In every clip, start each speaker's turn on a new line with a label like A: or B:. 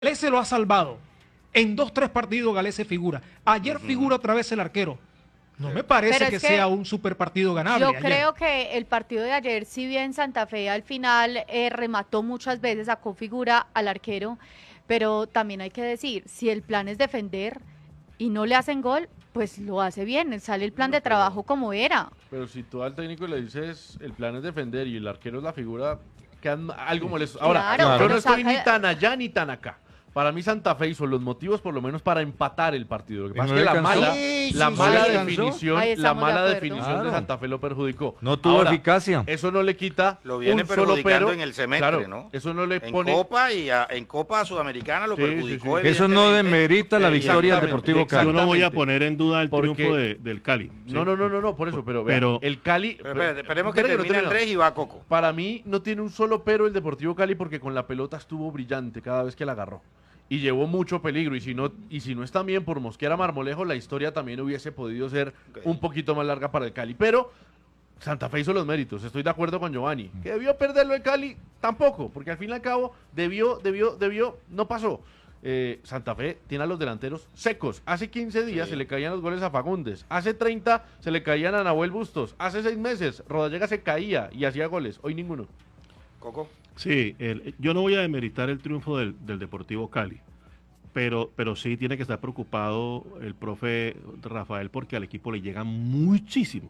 A: Galese se lo ha salvado. En 2-3 partidos Galese figura. Ayer figura otra vez el arquero. No me parece que sea un super partido ganable.
B: Yo creo que el partido de ayer, si bien Santa Fe al final remató muchas veces, sacó figura al arquero, pero también hay que decir, si el plan es defender y no le hacen gol, pues lo hace bien, sale el plan de trabajo como era.
C: Pero si tú al técnico le dices el plan es defender y el arquero es la figura, queda algo molesto. Ahora, yo no estoy ni tan allá ni tan acá. Para mí Santa Fe hizo los motivos por lo menos para empatar el partido. Lo que pasa es que la mala definición de Santa Fe lo perjudicó.
D: No tuvo eficacia.
C: Eso no le quita
E: lo viene perjudicando en el semestre,
C: claro,
E: ¿no?
C: Eso no le
E: en
C: pone
E: Copa y en Copa Sudamericana lo perjudicó.
D: Eso no demerita la victoria del Deportivo Cali.
F: Yo no voy a poner en duda el triunfo del Cali.
C: ¿sí? No, por eso, pero el Cali...
E: Esperemos que termine Andrés y va Coco.
C: Para mí no tiene un solo pero el Deportivo Cali porque con la pelota estuvo brillante cada vez que la agarró. Y llevó mucho peligro, y si no es también por Mosquera Marmolejo, la historia también hubiese podido ser un poquito más larga para el Cali. Pero Santa Fe hizo los méritos, estoy de acuerdo con Giovanni. ¿Que debió perderlo el Cali? Tampoco, porque al fin y al cabo debió, no pasó. Santa Fe tiene a los delanteros secos. Hace 15 días se le caían los goles a Fagundes. Hace 30 se le caían a Nahuel Bustos. Hace 6 meses Rodallega se caía y hacía goles. Hoy ninguno.
E: Coco.
F: Sí, yo no voy a demeritar el triunfo del Deportivo Cali, pero sí tiene que estar preocupado el profe Rafael porque al equipo le llega muchísimo.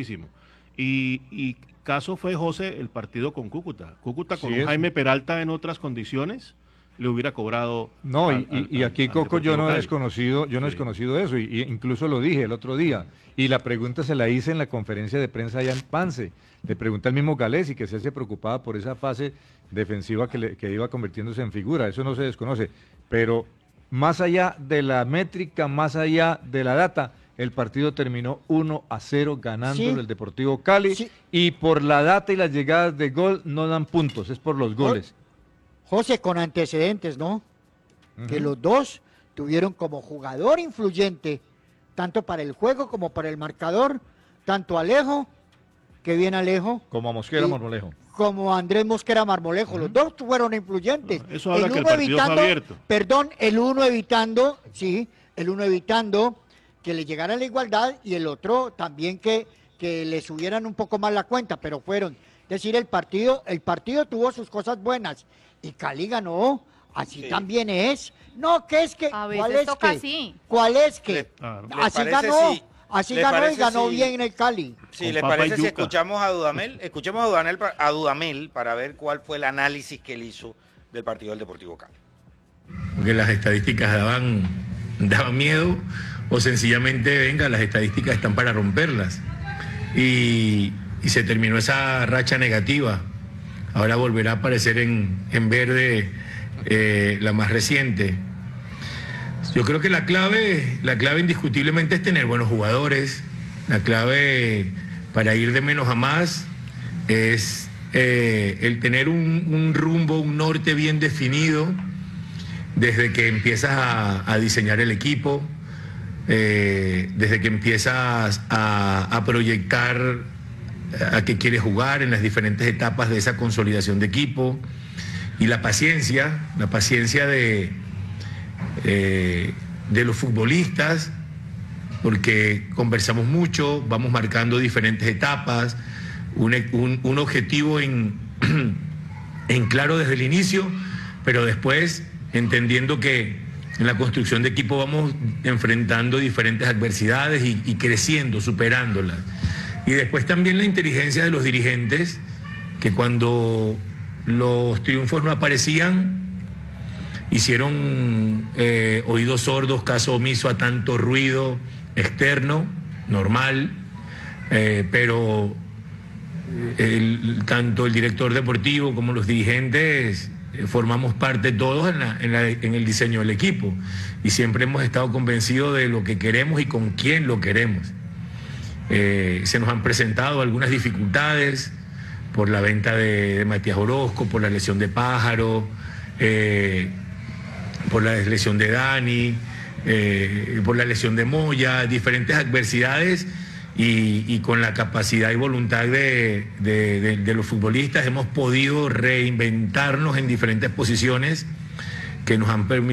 F: Y caso fue, José, el partido con Cúcuta. Cúcuta con Jaime Peralta en otras condiciones le hubiera cobrado.
D: No, y aquí Coco yo no he desconocido eso, y incluso lo dije el otro día, y la pregunta se la hice en la conferencia de prensa allá en Pance. Le pregunté al mismo Galesi que se preocupaba por esa fase defensiva que iba convirtiéndose en figura, eso no se desconoce, pero más allá de la métrica, más allá de la data, el partido terminó 1-0 ganando el Deportivo Cali, y por la data y las llegadas de gol no dan puntos, es por los goles.
G: José, con antecedentes, ¿no? Que los dos tuvieron como jugador influyente, tanto para el juego como para el marcador, tanto Alejo, que viene Alejo,
D: como a Mosquera Marmolejo,
G: como Andrés Mosquera Marmolejo, los dos fueron influyentes.
F: Eso habla que el partido fue abierto.
G: Perdón, el uno evitando que le llegara la igualdad y el otro también que le subieran un poco más la cuenta, pero fueron, es decir, el partido tuvo sus cosas buenas y Cali ganó, así también es. No, que es que,
B: a veces toca así.
G: ¿Cuál es que? Así ganó.
E: Si
G: Así ganó y ganó bien en el Cali.
E: Sí, ¿le parece si escuchamos a Dudamel? Escuchemos a Dudamel para ver cuál fue el análisis que él hizo del partido del Deportivo Cali.
H: Porque las estadísticas daban miedo, o sencillamente, venga, las estadísticas están para romperlas. Y se terminó esa racha negativa. Ahora volverá a aparecer en verde la más reciente. Yo creo que la clave indiscutiblemente es tener buenos jugadores. La clave para ir de menos a más es el tener un rumbo, un norte bien definido desde que empiezas a diseñar el equipo, desde que empiezas a proyectar a qué quieres jugar en las diferentes etapas de esa consolidación de equipo, y la paciencia de los futbolistas, porque conversamos mucho, vamos marcando diferentes etapas, un objetivo en claro desde el inicio, pero después entendiendo que en la construcción de equipo vamos enfrentando diferentes adversidades y creciendo, superándolas. Y después también la inteligencia de los dirigentes, que cuando los triunfos no aparecían, hicieron oídos sordos, caso omiso a tanto ruido externo, normal, pero tanto el director deportivo como los dirigentes formamos parte todos en el diseño del equipo, y siempre hemos estado convencidos de lo que queremos y con quién lo queremos. Se nos han presentado algunas dificultades por la venta de Matías Orozco, por la lesión de Pájaro, por la lesión de Dani, por la lesión de Moya, diferentes adversidades, y con la capacidad y voluntad de los futbolistas hemos podido reinventarnos en diferentes posiciones que nos han permitido